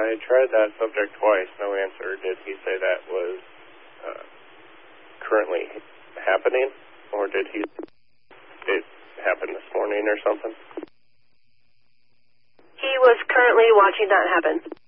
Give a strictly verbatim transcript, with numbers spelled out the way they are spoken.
I tried that subject twice, no answer. Did he say that was uh, currently happening, or did he it happen this morning or something? He was currently watching that happen.